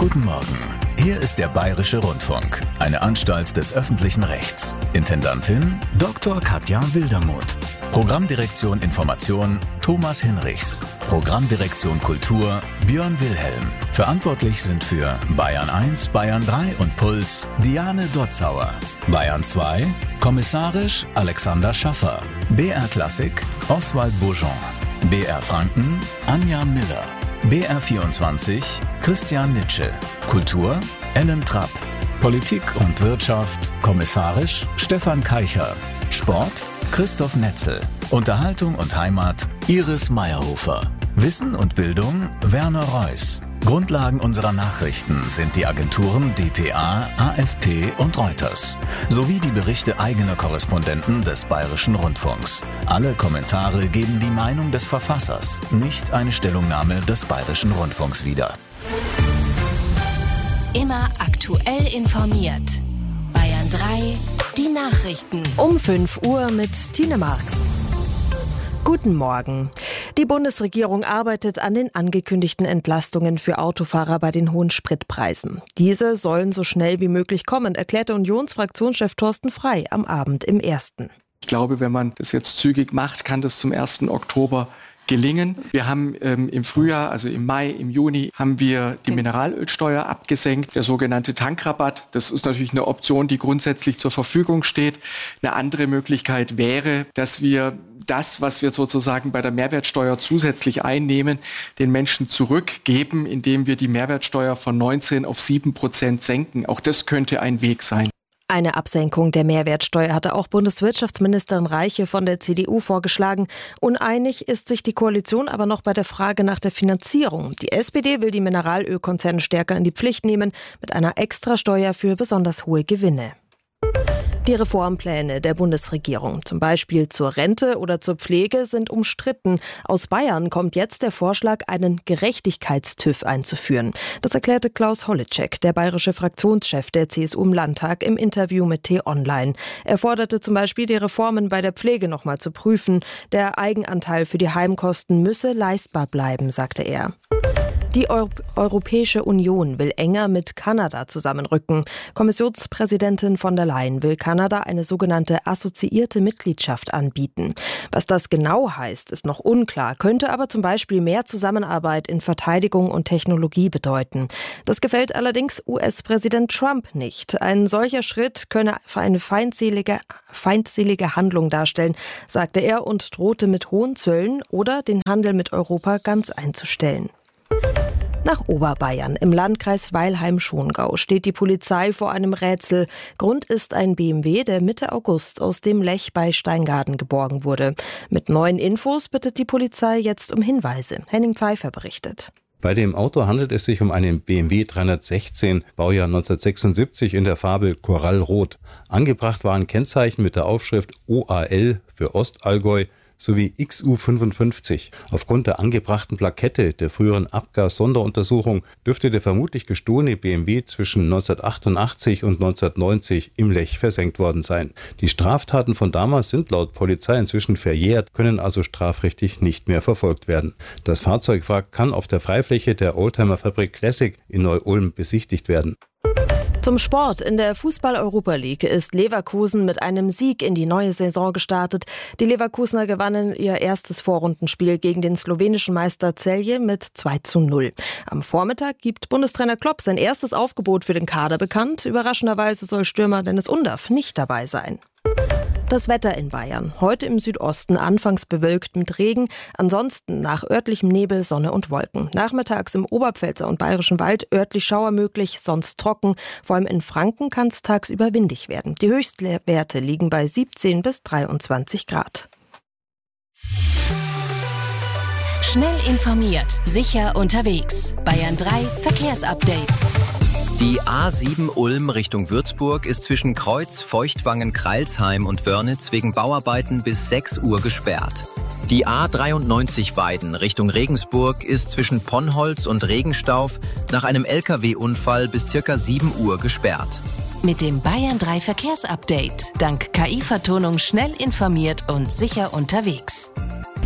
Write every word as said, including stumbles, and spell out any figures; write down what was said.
Guten Morgen. Hier ist der Bayerische Rundfunk, eine Anstalt des öffentlichen Rechts. Intendantin Doktor Katja Wildermuth. Programmdirektion Information Thomas Hinrichs. Programmdirektion Kultur Björn Wilhelm. Verantwortlich sind für Bayern eins, Bayern drei und Puls Diane Dotzauer. Bayern zwei, kommissarisch Alexander Schaffer. B R Klassik Oswald Beaujean. B R Franken Anja Miller. B R vierundzwanzig Christian Nitsche. Kultur Ellen Trapp. Politik und Wirtschaft kommissarisch Stefan Keicher. Sport Christoph Netzel. Unterhaltung und Heimat Iris Meyerhofer. Wissen und Bildung Werner Reuss. Grundlagen unserer Nachrichten sind die Agenturen D P A, A F P und Reuters sowie die Berichte eigener Korrespondenten des Bayerischen Rundfunks. Alle Kommentare geben die Meinung des Verfassers, nicht eine Stellungnahme des Bayerischen Rundfunks wieder. Immer aktuell informiert. Bayern drei, die Nachrichten. Um fünf Uhr mit Tine Marx. Guten Morgen. Die Bundesregierung arbeitet an den angekündigten Entlastungen für Autofahrer bei den hohen Spritpreisen. Diese sollen so schnell wie möglich kommen, erklärte Unionsfraktionschef Thorsten Frey am Abend im Ersten. Ich glaube, wenn man das jetzt zügig macht, kann das zum ersten Oktober gelingen. Wir haben ähm, im Frühjahr, also im Mai, im Juni, haben wir die Mineralölsteuer abgesenkt, der sogenannte Tankrabatt. Das ist natürlich eine Option, die grundsätzlich zur Verfügung steht. Eine andere Möglichkeit wäre, dass wir das, was wir sozusagen bei der Mehrwertsteuer zusätzlich einnehmen, den Menschen zurückgeben, indem wir die Mehrwertsteuer von neunzehn auf sieben Prozent senken. Auch das könnte ein Weg sein. Eine Absenkung der Mehrwertsteuer hatte auch Bundeswirtschaftsministerin Reiche von der C D U vorgeschlagen. Uneinig ist sich die Koalition aber noch bei der Frage nach der Finanzierung. Die S P D will die Mineralölkonzerne stärker in die Pflicht nehmen mit einer Extrasteuer für besonders hohe Gewinne. Die Reformpläne der Bundesregierung, zum Beispiel zur Rente oder zur Pflege, sind umstritten. Aus Bayern kommt jetzt der Vorschlag, einen Gerechtigkeits-TÜV einzuführen. Das erklärte Klaus Holleczek, der bayerische Fraktionschef der C S U im Landtag, im Interview mit T-Online. Er forderte zum Beispiel, die Reformen bei der Pflege nochmal zu prüfen. Der Eigenanteil für die Heimkosten müsse leistbar bleiben, sagte er. Die Euro- Europäische Union will enger mit Kanada zusammenrücken. Kommissionspräsidentin von der Leyen will Kanada eine sogenannte assoziierte Mitgliedschaft anbieten. Was das genau heißt, ist noch unklar, könnte aber zum Beispiel mehr Zusammenarbeit in Verteidigung und Technologie bedeuten. Das gefällt allerdings U S-Präsident Trump nicht. Ein solcher Schritt könne eine feindselige, feindselige Handlung darstellen, sagte er und drohte mit hohen Zöllen oder den Handel mit Europa ganz einzustellen. Nach Oberbayern im Landkreis Weilheim-Schongau steht die Polizei vor einem Rätsel. Grund ist ein B M W, der Mitte August aus dem Lech bei Steingaden geborgen wurde. Mit neuen Infos bittet die Polizei jetzt um Hinweise. Henning Pfeiffer berichtet. Bei dem Auto handelt es sich um einen B M W dreihundertsechzehn, Baujahr neunzehnhundertsechsundsiebzig in der Farbe Korallrot. Angebracht waren Kennzeichen mit der Aufschrift O A L für Ostallgäu sowie X U fünfundfünfzig. Aufgrund der angebrachten Plakette der früheren Abgas-Sonderuntersuchung dürfte der vermutlich gestohlene B M W zwischen neunzehnhundertachtundachtzig und neunzehnhundertneunzig im Lech versenkt worden sein. Die Straftaten von damals sind laut Polizei inzwischen verjährt, können also strafrechtlich nicht mehr verfolgt werden. Das Fahrzeugwrack kann auf der Freifläche der Oldtimer-Fabrik Classic in Neu-Ulm besichtigt werden. Zum Sport. In der Fußball-Europa League ist Leverkusen mit einem Sieg in die neue Saison gestartet. Die Leverkusener gewannen ihr erstes Vorrundenspiel gegen den slowenischen Meister Celje mit zwei zu null. Am Vormittag gibt Bundestrainer Klopp sein erstes Aufgebot für den Kader bekannt. Überraschenderweise soll Stürmer Dennis Undaff nicht dabei sein. Das Wetter in Bayern. Heute im Südosten anfangs bewölkt mit Regen, ansonsten nach örtlichem Nebel, Sonne und Wolken. Nachmittags im Oberpfälzer und Bayerischen Wald örtlich Schauer möglich, sonst trocken. Vor allem in Franken kann es tagsüber windig werden. Die Höchstwerte liegen bei siebzehn bis dreiundzwanzig Grad. Schnell informiert, sicher unterwegs. Bayern drei Verkehrsupdate. Die A sieben Ulm Richtung Würzburg ist zwischen Kreuz, Feuchtwangen, Kreilsheim und Wörnitz wegen Bauarbeiten bis sechs Uhr gesperrt. Die A dreiundneunzig Weiden Richtung Regensburg ist zwischen Ponnholz und Regenstauf nach einem L K W-Unfall bis circa sieben Uhr gesperrt. Mit dem Bayern drei Verkehrsupdate. Dank K I-Vertonung schnell informiert und sicher unterwegs.